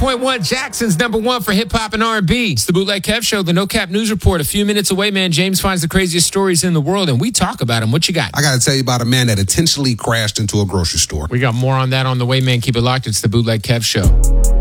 101.1 Jackson's number one for hip hop and R&B. It's the Bootleg Kev Show, the No Cap News Report. A few minutes away, man. James finds the craziest stories in the world, and we talk about them. What you got? I got to tell you about a man that intentionally crashed into a grocery store. We got more on that on the way, man. Keep it locked. It's the Bootleg Kev Show.